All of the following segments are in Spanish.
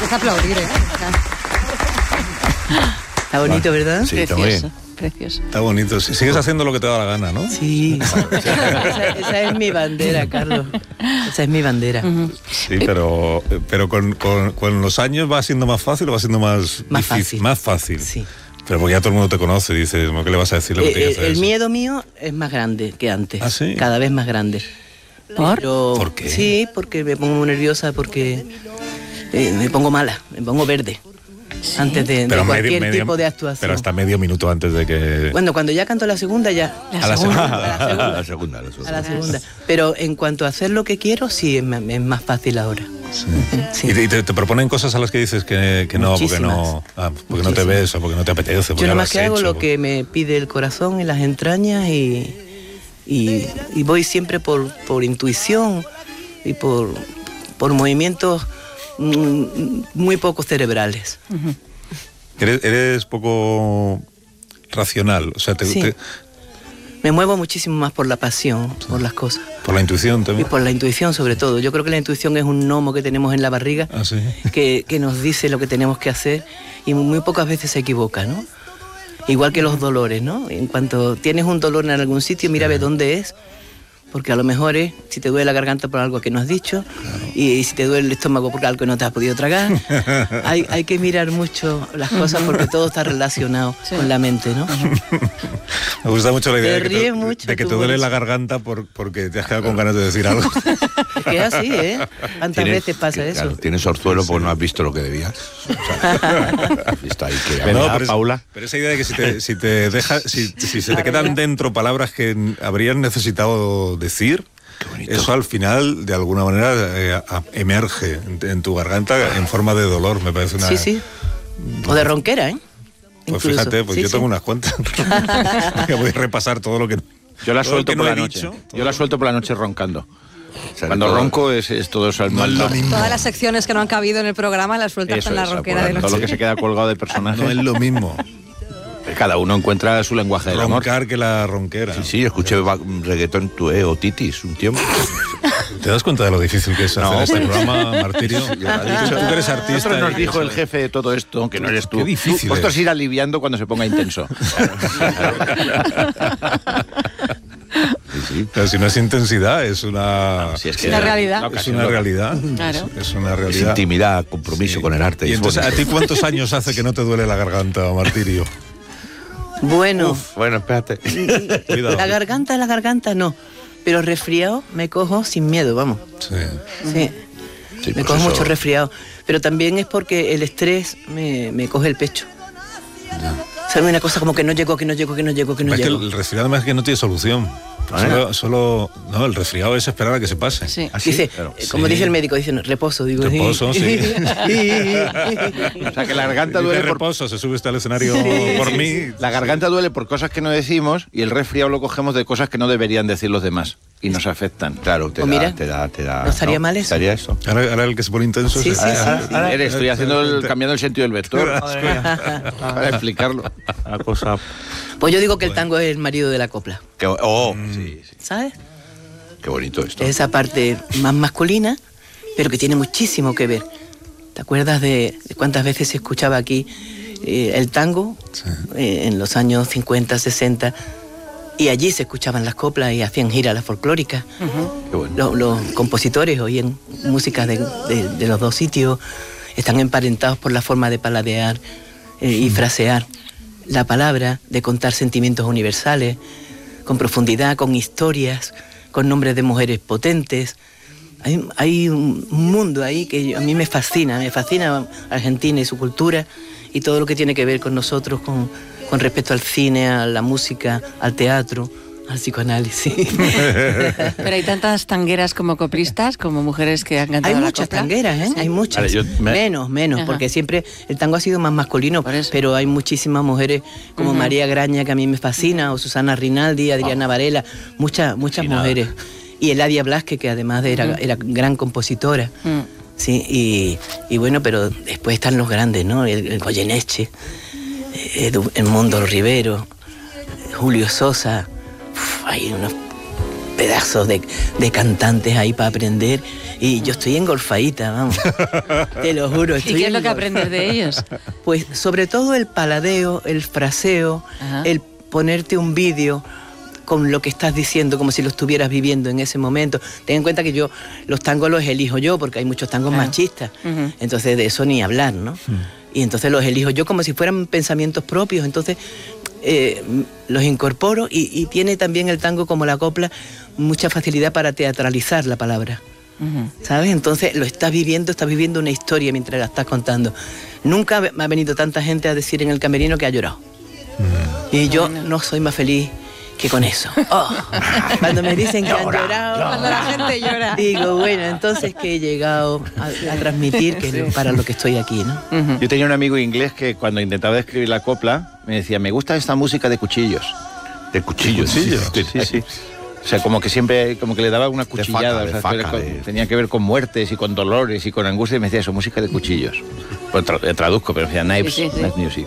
Es aplaudir, ¿eh? Está bonito, ¿verdad? Sí, está muy bien. Precioso. Está bonito. Sigues haciendo lo que te da la gana, ¿no? Sí. Esa es mi bandera, Carlos. Esa es mi bandera. Sí, pero con los años va siendo más fácil o va siendo más difícil. Fácil. Más fácil. Sí. Pero porque ya todo el mundo te conoce, dices, ¿qué le vas a decir lo que tiene que hacer? El eso? miedo mío es más grande que antes. ¿Ah, sí? Cada vez más grande. ¿Por qué? Sí, porque me pongo nerviosa, porque me pongo mala, me pongo verde. Sí. Antes de cualquier tipo de actuación. Pero hasta medio minuto antes de que... Bueno, cuando ya canto la segunda, ya. A la segunda. Pero en cuanto a hacer lo que quiero, sí, es más fácil ahora. Sí. Sí. ¿Y te proponen cosas a las que dices que no, porque no te ves o porque no te apetece? Yo nomás que hago lo que me pide el corazón y las entrañas y voy siempre por intuición y por movimientos muy pocos cerebrales. Eres poco racional, o sea, sí. Me muevo muchísimo más por la pasión, por las cosas. Por la intuición también. Y por la intuición sobre todo. Yo creo que la intuición es un gnomo que tenemos en la barriga, ¿sí? que nos dice lo que tenemos que hacer y muy pocas veces se equivoca, ¿no? Igual que los dolores, ¿no? En cuanto tienes un dolor en algún sitio, mira a ver dónde es, porque a lo mejor es si te duele la garganta por algo que no has dicho, claro. Y si te duele el estómago por algo que no te has podido tragar. Hay que mirar mucho las cosas porque todo está relacionado con la mente, ¿no? Me gusta mucho la idea de que te duele la garganta porque te has quedado con ganas de decir algo. Es que es así, ¿eh? ¿Cuántas veces pasa eso? Claro, tienes orzuelo porque no has visto lo que debías. O sea, está ahí que Paula. Pero esa idea de que si se te quedan dentro palabras que habrías necesitado decir, eso al final de alguna manera emerge en tu garganta en forma de dolor, me parece una... Sí. O de ronquera, ¿eh? Pues incluso. Fíjate, yo tengo unas cuantas. Voy a repasar todo lo que... Yo la suelto por la noche. Yo la suelto por la noche roncando. Cuando ronco es todo eso al mal. Todas las secciones que no han cabido en el programa las sueltas con la ronquera de noche. Todo lo que se queda colgado de personajes. No es lo mismo. Cada uno encuentra su lenguaje del amor. Roncar que la ronquera. Sí, escuché reggaetón o titis un tiempo. ¿Te das cuenta de lo difícil que es hacer este programa, Martirio? Tú que eres artista. Nosotros nos dijo el jefe de todo esto, aunque no eres tú. Qué difícil. Vosotros ir aliviando cuando se ponga intenso. Sí. Pero si no es intensidad, es una... No, si es una realidad. Es una realidad. Claro. Es una realidad. Es intimidad, compromiso con el arte. Y entonces, ¿a ti cuántos años hace que no te duele la garganta, Martirio? Bueno, espérate. La garganta no, pero resfriado me cojo sin miedo, vamos. Sí, me cojo mucho resfriado, pero también es porque el estrés me coge el pecho. ¿Sabes? Una cosa como que no llego. Es que el resfriado más que no tiene solución. No, el resfriado es esperar a que se pase. Sí. Dice, claro. Como dice el médico, dice reposo, digo. Reposo, sí. O sea que la garganta duele por reposo, se sube usted al escenario por mí. La garganta duele por cosas que no decimos y el resfriado lo cogemos de cosas que no deberían decir los demás y nos afectan. Claro, te da. ¿No estaría mal eso? Estaría eso. Ahora el que se pone intenso. Sí. Estoy cambiando el sentido del vector para explicarlo. Una cosa. Pues yo digo que el tango es el marido de la copla. Sí. ¿Sabes? Qué bonito esto. Esa parte más masculina, pero que tiene muchísimo que ver. ¿Te acuerdas de cuántas veces se escuchaba aquí el tango? Sí. En los años 50, 60, y allí se escuchaban las coplas y hacían giras las folclóricas. Qué bueno. Los compositores oían música de los dos sitios, están emparentados por la forma de paladear y frasear la palabra, de contar sentimientos universales, con profundidad, con historias, con nombres de mujeres potentes. Hay un mundo ahí que a mí me fascina Argentina y su cultura y todo lo que tiene que ver con nosotros, con respecto al cine, a la música, al teatro, al psicoanálisis. Pero hay tantas tangueras como coplistas, como mujeres que han cantado hay la muchas copla. Tangueras, ¿eh? Sí. Hay muchas. Menos, Ajá. porque siempre el tango ha sido más masculino, pero hay muchísimas mujeres como María Graña, que a mí me fascina, o Susana Rinaldi, Adriana Varela, muchas mujeres. Y Eladia Blasque, que además era gran compositora. Sí, y bueno, pero después están los grandes, ¿no? El Goyeneche, Edmundo Rivero, Julio Sosa. Hay unos pedazos de cantantes ahí para aprender Y yo estoy engolfadita, vamos. Te lo juro. ¿Y qué es lo que aprendes de ellos? Pues sobre todo el paladeo, el fraseo, el ponerte un vídeo con lo que estás diciendo, como si lo estuvieras viviendo en ese momento. Ten en cuenta que yo los tangos los elijo yo, porque hay muchos tangos machistas. Entonces de eso ni hablar, ¿no? Y entonces los elijo yo como si fueran pensamientos propios. Entonces los incorporo y tiene también el tango, como la copla, mucha facilidad para teatralizar la palabra. ¿Sabes? Entonces lo estás viviendo una historia mientras la estás contando. Nunca me ha venido tanta gente a decir en el camerino que ha llorado. Y yo no soy más feliz que con eso. Cuando me dicen que han llorado, cuando la gente llora, digo, bueno, entonces que he llegado a transmitir que es para lo que estoy aquí, ¿no? Yo tenía un amigo inglés que cuando intentaba escribir la copla me decía, me gusta esta música de cuchillos. ¿De cuchillos? Sí. O sea, como que siempre, como que le daba una cuchillada. Tenía que ver con muertes y con dolores y con angustia, y me decía eso, música de cuchillos. Pues traduzco, pero me decía knives music.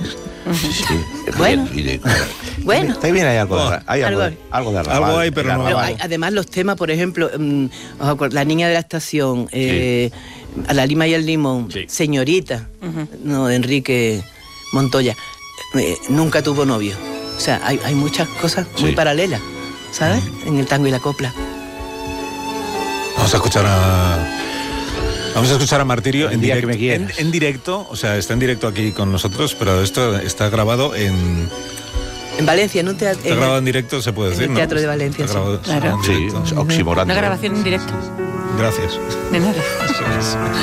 Bueno. Está bien, hay algo de arrabal. Algo hay, pero no. Además, los temas, por ejemplo, La niña de la estación, A la lima y el limón, Señorita, no, de Enrique Montoya, nunca tuvo novio. O sea, hay muchas cosas muy paralelas, ¿sabes? En el tango y la copla. Vamos a escuchar a Martirio en directo, o sea, está en directo aquí con nosotros, pero esto está grabado en Valencia, ¿no? Está grabado en directo, se puede decir, en el Teatro de Valencia. Claro. Sí, oximorante. Una grabación en directo. Gracias. De nada.